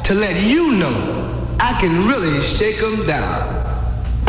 to let you know I can really shake 'em down.